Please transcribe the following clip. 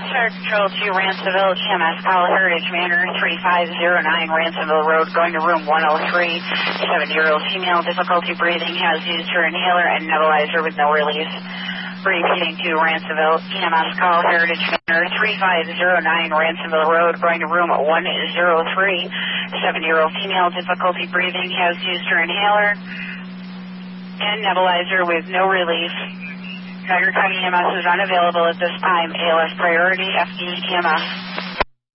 Central to Ransomville, EMS call Heritage Manor 3509 Ransomville Road, going to room 103. 7-year-old female, difficulty breathing, has used her inhaler and nebulizer with no release. Repeating to Ransomville, EMS call Heritage Manor 3509 Ransomville Road, going to room 103. 7-year-old female, difficulty breathing, has used her inhaler and nebulizer with no relief. Niagara County EMS is unavailable at this time. ALS priority, FD EMS.